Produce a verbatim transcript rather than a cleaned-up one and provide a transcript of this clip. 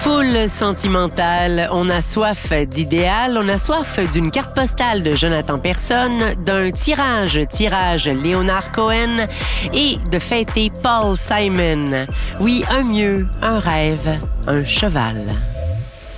Full sentimental, on a soif d'idéal, on a soif d'une carte postale de Jonathan Persson, d'un tirage, tirage Léonard Cohen et de fêter Paul Simon. Oui, un mieux, un rêve, un cheval.